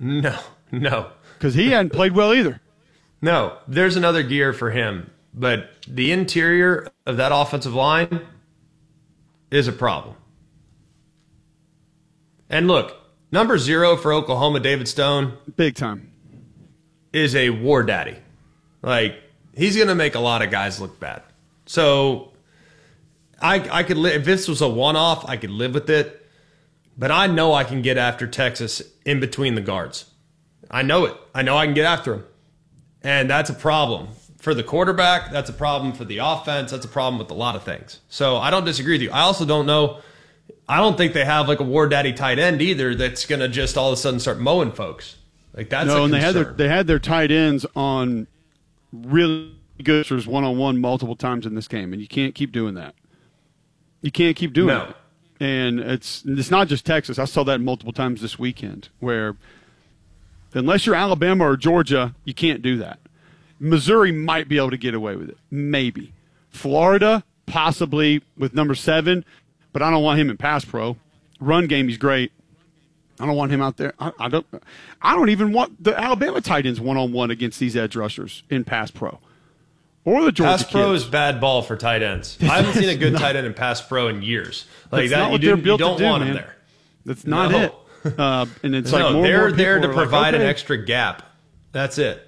No. Because he hadn't played well either. No, there's another gear for him. But the interior of that offensive line is a problem. And look, number 0 for Oklahoma, David Stone. Big time. Is a war daddy. Like, he's going to make a lot of guys look bad. So, I could live, if this was a one-off, I could live with it. But I know I can get after Texas in between the guards. I know it. I know I can get after him. And that's a problem for the quarterback. That's a problem for the offense. That's a problem with a lot of things. So I don't disagree with you. I also don't know. I don't think they have like a war daddy tight end either that's going to just all of a sudden start mowing folks. Like that's no, a and concern. they had their tight ends on really good one-on-one multiple times in this game, and you can't keep doing that. You can't keep doing it. And it's not just Texas. I saw that multiple times this weekend where unless you're Alabama or Georgia, you can't do that. Missouri might be able to get away with it. Maybe. Florida, possibly with number 7, but I don't want him in pass pro. Run game, he's great. I don't want him out there. I don't even want the Alabama tight ends one-on-one against these edge rushers in pass pro. Or the Georgia pass pro kids. is bad ball for tight ends. I haven't seen a good tight end in pass pro in years. Like that, you don't want him there. That's not it. And it's like more they're and more there to are provide like, okay. an extra gap. That's it.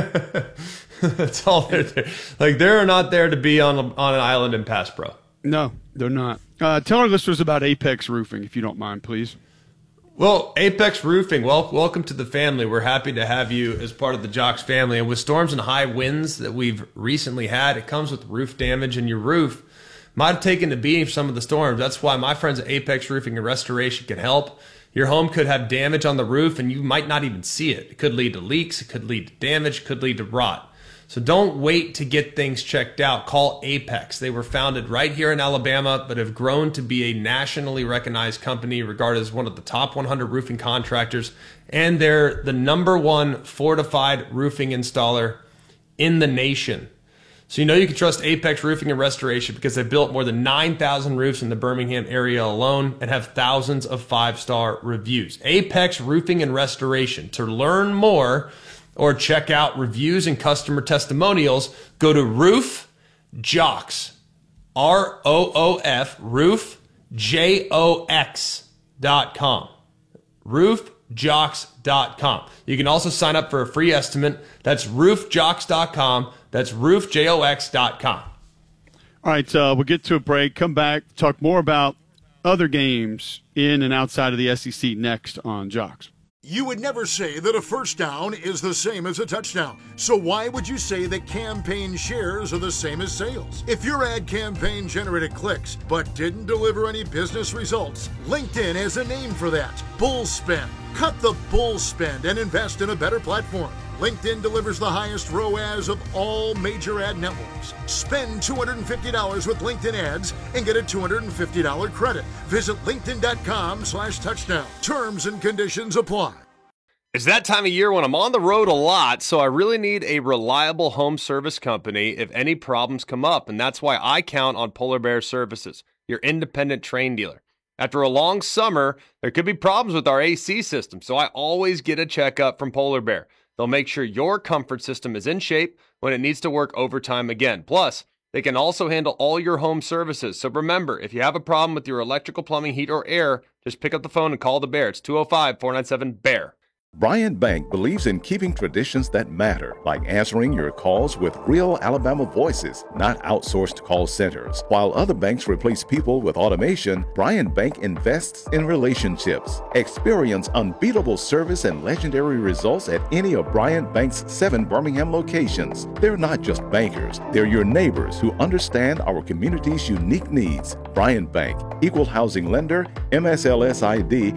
That's all they're there. Like they're not there to be on an island in pass pro. No, they're not. Tell our listeners about Apex Roofing, if you don't mind, please. Well, Apex Roofing, welcome to the family. We're happy to have you as part of the Jocks family. And with storms and high winds that we've recently had, it comes with roof damage, and your roof might have taken the beating from some of the storms. That's why my friends at Apex Roofing and Restoration can help. Your home could have damage on the roof, and you might not even see it. It could lead to leaks. It could lead to damage. It could lead to rot. So don't wait to get things checked out. Call Apex. They were founded right here in Alabama, but have grown to be a nationally recognized company regarded as one of the top 100 roofing contractors. And they're the #1 fortified roofing installer in the nation. So you can trust Apex Roofing and Restoration because they've built more than 9,000 roofs in the Birmingham area alone and have thousands of 5-star reviews. Apex Roofing and Restoration. To learn more or check out reviews and customer testimonials, go to Roof Jocks, ROOF, roofjox.com. roofjocks.com. You can also sign up for a free estimate. That's roofjocks.com. That's roofjox.com. All right, we'll get to a break, come back, talk more about other games in and outside of the SEC next on Jocks. You would never say that a first down is the same as a touchdown. So why would you say that campaign shares are the same as sales? If your ad campaign generated clicks but didn't deliver any business results, LinkedIn has a name for that. Bull spend. Cut the bull spend and invest in a better platform. LinkedIn delivers the highest ROAS of all major ad networks. Spend $250 with LinkedIn ads and get a $250 credit. Visit linkedin.com/touchdown. Terms and conditions apply. It's that time of year when I'm on the road a lot, so I really need a reliable home service company if any problems come up, and that's why I count on Polar Bear Services, your independent Trane dealer. After a long summer, there could be problems with our AC system, so I always get a checkup from Polar Bear. They'll make sure your comfort system is in shape when it needs to work overtime again. Plus, they can also handle all your home services. So remember, if you have a problem with your electrical, plumbing, heat, or air, just pick up the phone and call the Bear. It's 205-497-BEAR. Bryant Bank believes in keeping traditions that matter, like answering your calls with real Alabama voices, not outsourced call centers. While other banks replace people with automation, Bryant Bank invests in relationships. Experience unbeatable service and legendary results at any of Bryant Bank's 7 Birmingham locations. They're not just bankers, they're your neighbors who understand our community's unique needs. Bryant Bank, Equal Housing Lender, MSLS ID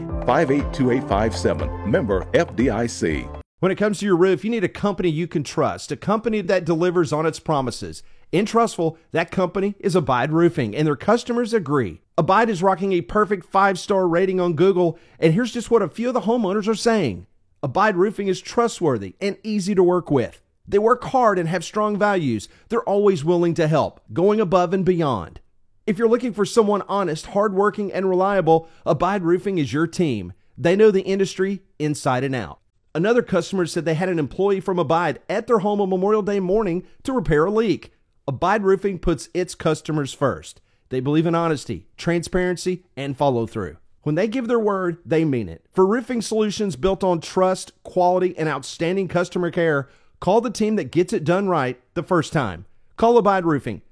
582857, member FDIC. When it comes to your roof, you need a company you can trust, a company that delivers on its promises. In Trustful, that company is Abide Roofing, and their customers agree. Abide is rocking a perfect 5-star rating on Google, and here's just what a few of the homeowners are saying. Abide Roofing is trustworthy and easy to work with. They work hard and have strong values. They're always willing to help, going above and beyond. If you're looking for someone honest, hardworking, and reliable, Abide Roofing is your team. They know the industry inside and out. Another customer said they had an employee from Abide at their home on Memorial Day morning to repair a leak. Abide Roofing puts its customers first. They believe in honesty, transparency, and follow through. When they give their word, they mean it. For roofing solutions built on trust, quality, and outstanding customer care, call the team that gets it done right the first time. Call Abide Roofing,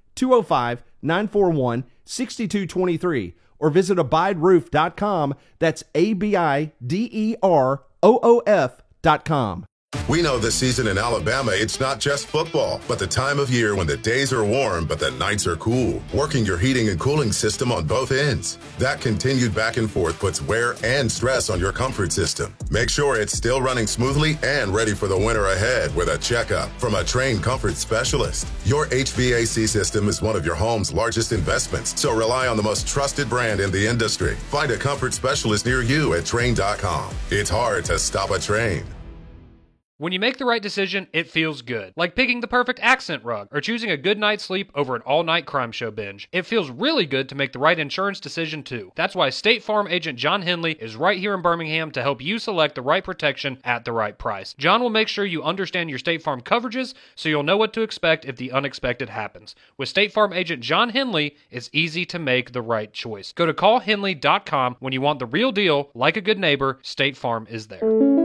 205-941-6223, or visit abideroof.com. That's ABIDEROOF.com. We know this season in Alabama, it's not just football, but the time of year when the days are warm, but the nights are cool. Working your heating and cooling system on both ends. That continued back and forth puts wear and stress on your comfort system. Make sure it's still running smoothly and ready for the winter ahead with a checkup from a trained comfort specialist. Your HVAC system is one of your home's largest investments, so rely on the most trusted brand in the industry. Find a comfort specialist near you at Trane.com. It's hard to stop a Trane. When you make the right decision, it feels good. Like picking the perfect accent rug or choosing a good night's sleep over an all-night crime show binge. It feels really good to make the right insurance decision too. That's why State Farm agent John Henley is right here in Birmingham to help you select the right protection at the right price. John will make sure you understand your State Farm coverages so you'll know what to expect if the unexpected happens. With State Farm agent John Henley, it's easy to make the right choice. Go to callhenley.com when you want the real deal. Like a good neighbor, State Farm is there.